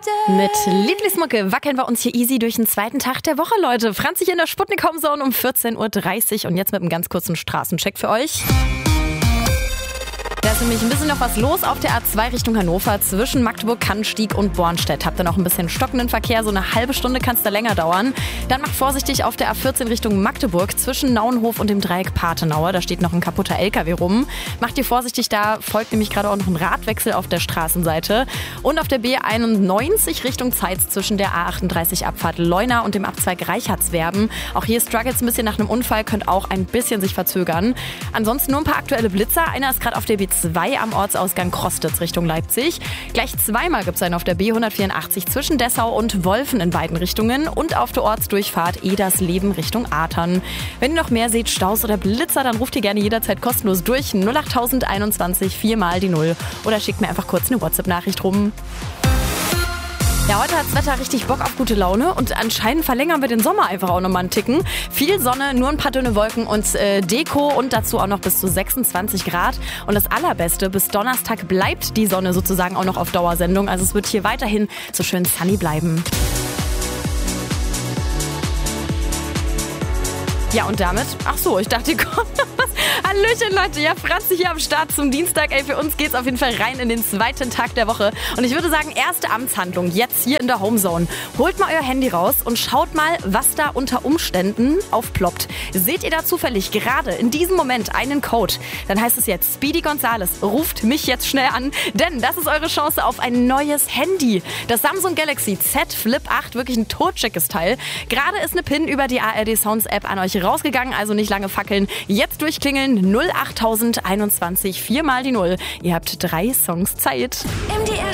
Mit Lieblingsmucke wackeln wir uns hier easy durch den zweiten Tag der Woche, Leute. Franz hier in der Sputnik Homezone um 14.30 Uhr und jetzt mit einem ganz kurzen Straßencheck für euch. Da ist nämlich ein bisschen noch was los auf der A2 Richtung Hannover zwischen Magdeburg, Cannstatt und Bornstedt. Habt ihr noch ein bisschen stockenden Verkehr, so eine halbe Stunde kann es da länger dauern. Dann macht vorsichtig auf der A14 Richtung Magdeburg zwischen Nauenhof und dem Dreieck Patenauer. Da steht noch ein kaputter LKW rum. Macht ihr vorsichtig, da folgt nämlich gerade auch noch ein Radwechsel auf der Straßenseite. Und auf der B91 Richtung Zeitz zwischen der A38 Abfahrt Leuna und dem Abzweig Reichardswerben. Auch hier struggelt es ein bisschen nach einem Unfall, könnt auch ein bisschen sich verzögern. Ansonsten nur ein paar aktuelle Blitzer. Einer ist gerade auf der B2 am Ortsausgang Krostitz Richtung Leipzig. Gleich zweimal gibt es einen auf der B184 zwischen Dessau und Wolfen in beiden Richtungen und auf der Ortsdurchfahrt Edersleben Richtung Athern. Wenn ihr noch mehr seht, Staus oder Blitzer, dann ruft ihr gerne jederzeit kostenlos durch 08021 4 mal die 0 oder schickt mir einfach kurz eine WhatsApp-Nachricht rum. Ja, heute hat das Wetter richtig Bock auf gute Laune und anscheinend verlängern wir den Sommer einfach auch nochmal einen Ticken. Viel Sonne, nur ein paar dünne Wolken und Deko und dazu auch noch bis zu 26 Grad. Und das Allerbeste, bis Donnerstag bleibt die Sonne sozusagen auch noch auf Dauersendung. Also es wird hier weiterhin so schön sunny bleiben. Ja, und damit, ich dachte, ihr kommt noch was. Hallöchen, Leute, ja, Franzi hier am Start zum Dienstag. Ey, für uns geht's auf jeden Fall rein in den zweiten Tag der Woche. Und ich würde sagen, erste Amtshandlung jetzt hier in der Homezone. Holt mal euer Handy raus und schaut mal, was da unter Umständen aufploppt. Seht ihr da zufällig gerade in diesem Moment einen Code? Dann heißt es jetzt, Speedy Gonzales, ruft mich jetzt schnell an, denn das ist eure Chance auf ein neues Handy. Das Samsung Galaxy Z Flip 8, wirklich ein totschickes Teil. Gerade ist eine PIN über die ARD Sounds App an euch rausgegangen, also nicht lange fackeln. Jetzt durchklingeln 08021 4 mal die 0. Ihr habt 3 Songs Zeit. MDR